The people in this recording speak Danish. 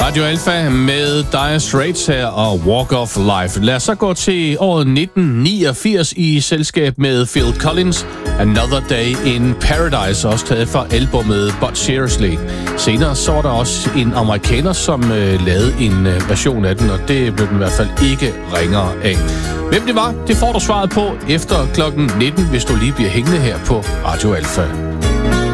Radio Alpha med Dire Straits her og Walk of Life. Lad os så gå til året 1989 i selskab med Phil Collins, Another Day in Paradise, også taget fra albummet But Seriously. Senere så var der også en amerikaner, som lavede en version af den, og det blev den i hvert fald ikke ringere af. Hvem det var, det får du svaret på efter klokken 19, hvis du lige bliver hængende her på Radio Alpha.